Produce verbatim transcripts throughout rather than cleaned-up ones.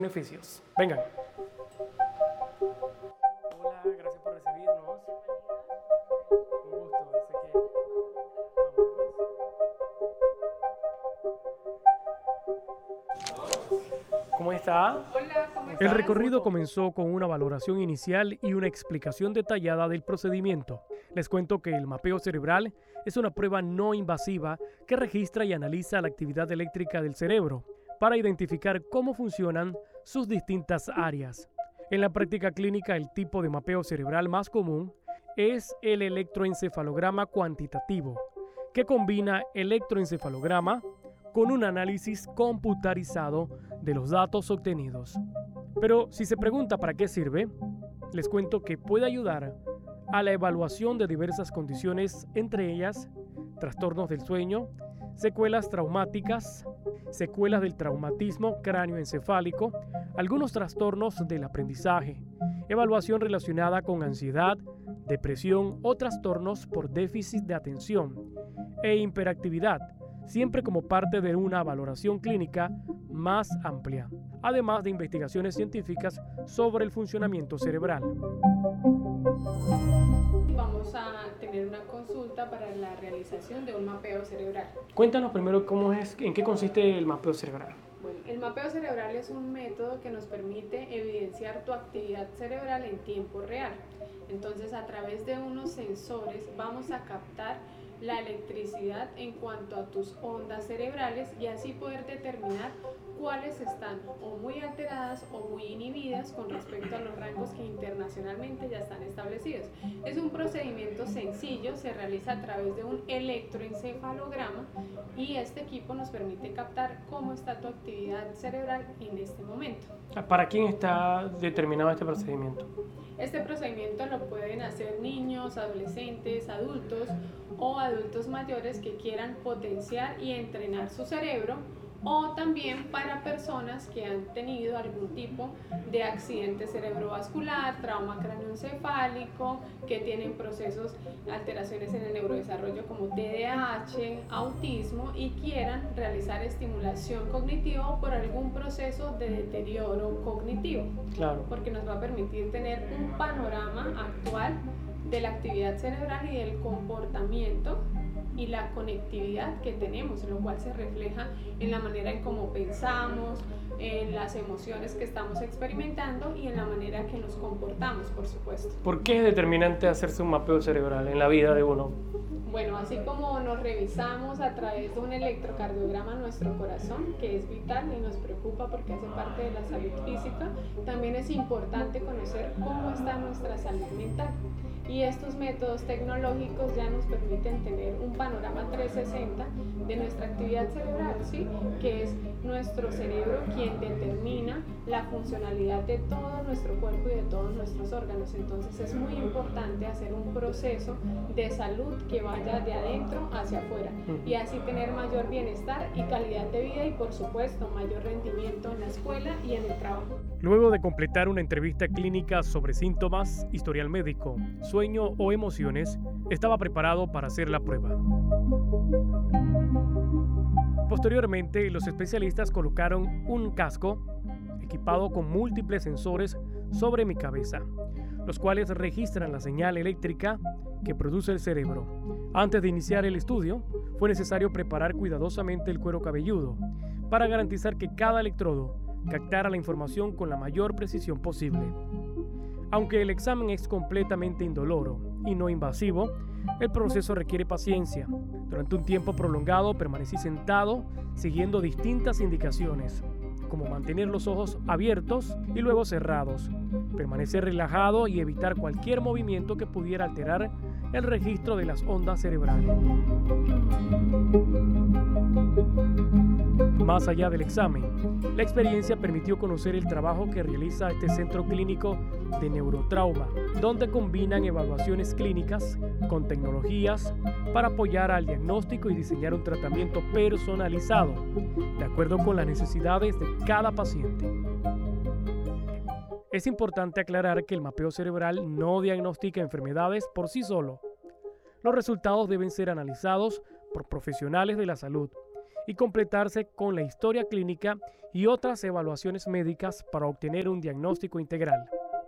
Beneficios. Vengan. Hola, gracias por recibirnos. Un gusto, Ezequiel. Vamos pues. ¿Cómo está? Hola, ¿cómo estás? El recorrido comenzó con una valoración inicial y una explicación detallada del procedimiento. Les cuento que el mapeo cerebral es una prueba no invasiva que registra y analiza la actividad eléctrica del cerebro para identificar cómo funcionan sus distintas áreas. En la práctica clínica, el tipo de mapeo cerebral más común es el electroencefalograma cuantitativo, que combina electroencefalograma con un análisis computarizado de los datos obtenidos. Pero si se pregunta para qué sirve, les cuento que puede ayudar a la evaluación de diversas condiciones, entre ellas trastornos del sueño, secuelas traumáticas, secuelas del traumatismo cráneoencefálico, algunos trastornos del aprendizaje, evaluación relacionada con ansiedad, depresión o trastornos por déficit de atención e hiperactividad, siempre como parte de una valoración clínica más amplia, además de investigaciones científicas sobre el funcionamiento cerebral. Vamos a tener una consulta para la realización de un mapeo cerebral. Cuéntanos primero cómo es, en qué consiste el mapeo cerebral. Bueno, el mapeo cerebral es un método que nos permite evidenciar tu actividad cerebral en tiempo real. Entonces, a través de unos sensores vamos a captar la electricidad en cuanto a tus ondas cerebrales y así poder determinar cuáles están o muy alteradas o muy inhibidas con respecto a los rangos que internacionalmente ya están establecidos. Es un procedimiento sencillo, se realiza a través de un electroencefalograma y este equipo nos permite captar cómo está tu actividad cerebral en este momento. ¿Para quién está determinado este procedimiento? Este procedimiento lo pueden hacer niños, adolescentes, adultos o adultos mayores que quieran potenciar y entrenar su cerebro, o también para personas que han tenido algún tipo de accidente cerebrovascular, trauma cráneoencefálico, que tienen procesos, alteraciones en el neurodesarrollo como T D A H, autismo y quieran realizar estimulación cognitiva por algún proceso de deterioro cognitivo. Claro. Porque nos va a permitir tener un panorama actual de la actividad cerebral y del comportamiento y la conectividad que tenemos, lo cual se refleja en la manera en cómo pensamos, en las emociones que estamos experimentando y en la manera que nos comportamos, por supuesto. ¿Por qué es determinante hacerse un mapeo cerebral en la vida de uno? Bueno, así como nos revisamos a través de un electrocardiograma nuestro corazón, que es vital y nos preocupa porque hace parte de la salud física, también es importante conocer cómo está nuestra salud mental. Y estos métodos tecnológicos ya nos permiten tener un panorama trescientos sesenta de nuestra actividad cerebral, ¿sí? Que es nuestro cerebro quien determina la funcionalidad de todo nuestro cuerpo y de todos nuestros órganos. Entonces es muy importante hacer un proceso de salud que vaya de adentro hacia afuera y así tener mayor bienestar y calidad de vida y por supuesto mayor rendimiento en la escuela y en el trabajo. Luego de completar una entrevista clínica sobre síntomas, historial médico, sueño o emociones, estaba preparado para hacer la prueba. Posteriormente, los especialistas colocaron un casco equipado con múltiples sensores sobre mi cabeza, los cuales registran la señal eléctrica que produce el cerebro. Antes de iniciar el estudio, fue necesario preparar cuidadosamente el cuero cabelludo para garantizar que cada electrodo captara la información con la mayor precisión posible. Aunque el examen es completamente indoloro y no invasivo, el proceso requiere paciencia. Durante un tiempo prolongado permanecí sentado siguiendo distintas indicaciones, como mantener los ojos abiertos y luego cerrados, permanecer relajado y evitar cualquier movimiento que pudiera alterar el registro de las ondas cerebrales. Más allá del examen, la experiencia permitió conocer el trabajo que realiza este centro clínico de neurotrauma, donde combinan evaluaciones clínicas con tecnologías para apoyar al diagnóstico y diseñar un tratamiento personalizado, de acuerdo con las necesidades de cada paciente. Es importante aclarar que el mapeo cerebral no diagnostica enfermedades por sí solo. Los resultados deben ser analizados por profesionales de la salud y completarse con la historia clínica y otras evaluaciones médicas para obtener un diagnóstico integral.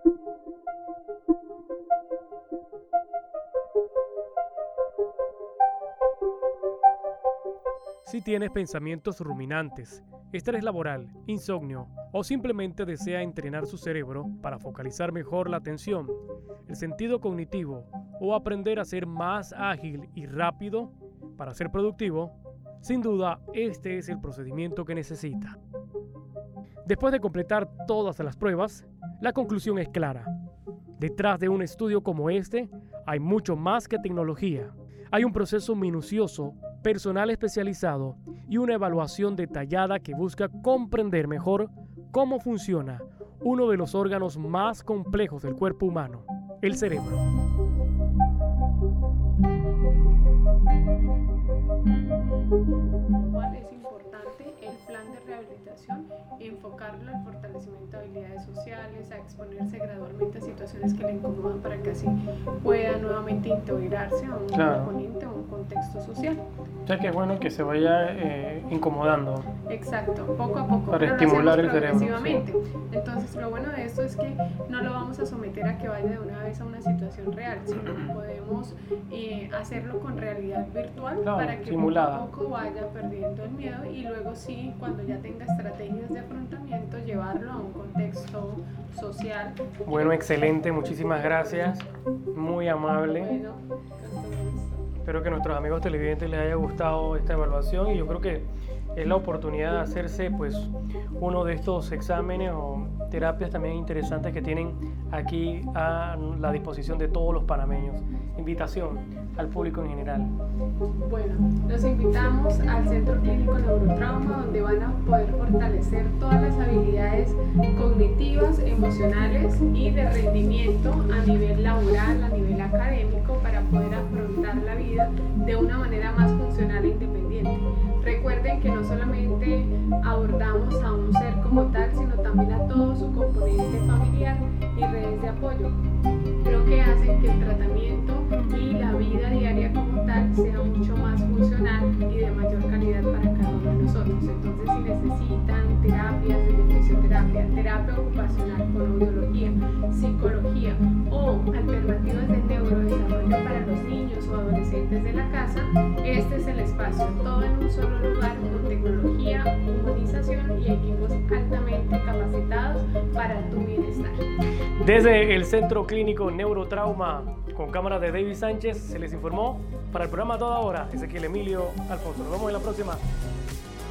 Si tienes pensamientos ruminantes, estrés laboral, insomnio o simplemente desea entrenar su cerebro para focalizar mejor la atención, el sentido cognitivo o aprender a ser más ágil y rápido para ser productivo, sin duda este es el procedimiento que necesita. Después de completar todas las pruebas, la conclusión es clara. Detrás de un estudio como este hay mucho más que tecnología. Hay un proceso minucioso, personal especializado y una evaluación detallada que busca comprender mejor cómo funciona uno de los órganos más complejos del cuerpo humano, el cerebro. ¿Cuál es importante el plan de rehabilitación? Enfocarlo al fortalecimiento de habilidades sociales, a exponerse gradualmente a situaciones que le incomodan para que así pueda nuevamente integrarse a un Claro. componente, a un contexto social. O sea que es bueno que se vaya eh, incomodando. Exacto, poco a poco. Para pero lo estimular hacemos el cerebro, progresivamente. Entonces, lo bueno de esto es que no lo vamos a someter a que vaya de una vez a una situación real, sino que podemos eh, hacerlo con realidad virtual Claro, para que simulada. poco a poco vaya perdiendo el miedo y luego sí, cuando ya tenga estrategias de afrontamiento, llevarlo a un contexto social. Bueno, excelente, muchísimas gracias, muy amable. Bueno, con todo gusto. Espero que a nuestros amigos televidentes les haya gustado esta evaluación y yo creo que es la oportunidad de hacerse pues uno de estos exámenes o terapias también interesantes que tienen aquí a la disposición de todos los panameños. Invitación al público en general. Bueno, los invitamos al Centro Clínico Neurotrauma, donde van a poder fortalecer todas las habilidades cognitivas, emocionales y de rendimiento a nivel laboral, a nivel académico, para poder afrontar la vida de una manera más funcional e independiente. Recuerden que no solamente abordamos a un ser como tal, sino también a todo su componente familiar y redes de apoyo, lo que hace que el tratamiento y la vida diaria como tal sea mucho más funcional y de mayor calidad para cada uno de nosotros. Entonces, si necesitan terapias de fisioterapia, terapia ocupacional con audiología, psicología o alternativas de neurodesarrollo para los niños o adolescentes de la casa, este es el espacio, todo en un solo lugar con tecnología, humanización y equipos altamente capacitados para tu bienestar. Desde el Centro Clínico Neurotrauma, con cámara de David Sánchez, se les informó para el programa Toda Hora, Ezequiel Emilio Alfonso. Nos vemos en la próxima.